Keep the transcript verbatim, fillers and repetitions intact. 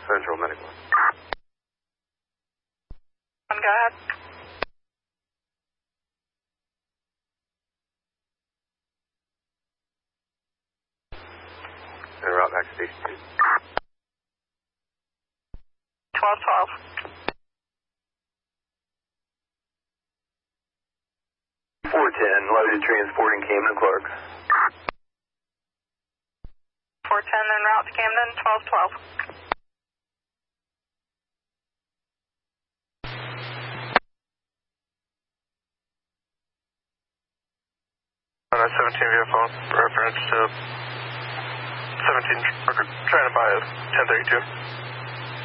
Central Medical. Go ahead. En route back to Station two. twelve twelve. four ten, loaded transporting Camden Clark. four ten en route to Camden, twelve twelve. On a seventeen vehicle, reference to seventeen, trying to buy a ten thirty-two.